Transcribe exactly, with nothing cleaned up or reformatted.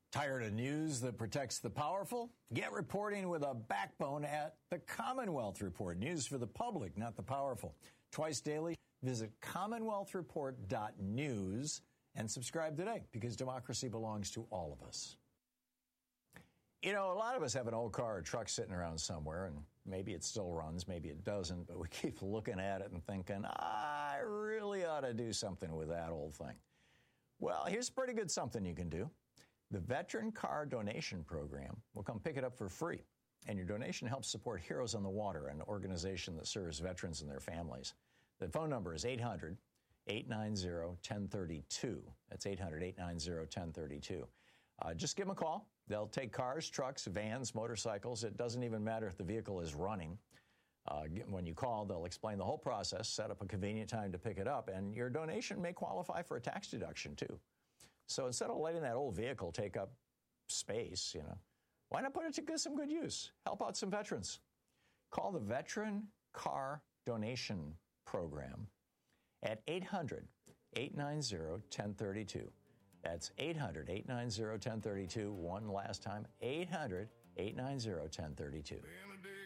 Tired of news that protects the powerful? Get reporting with a backbone at the Commonwealth Report. News for the public, not the powerful. Twice daily, visit commonwealth report dot news and subscribe today, because democracy belongs to all of us. You know, a lot of us have an old car or truck sitting around somewhere, and maybe it still runs, maybe it doesn't, but we keep looking at it and thinking, I really ought to do something with that old thing. Well, here's pretty good something you can do. The Veteran Car Donation Program will come pick it up for free, and your donation helps support Heroes on the Water, an organization that serves veterans and their families. The phone number is eight hundred, eight nine zero, one zero three two. That's eight hundred, eight nine zero, one zero three two. Uh, just give them a call. They'll take cars, trucks, vans, motorcycles. It doesn't even matter if the vehicle is running. Uh, when you call, they'll explain the whole process, set up a convenient time to pick it up, and your donation may qualify for a tax deduction, too. So instead of letting that old vehicle take up space, you know, why not put it to some good use? Help out some veterans. Call the Veteran Car Donation Program at eight hundred, eight nine zero, one zero three two. That's eight hundred, eight nine zero, one zero three two. One last time, eight hundred, eight nine zero, one zero three two.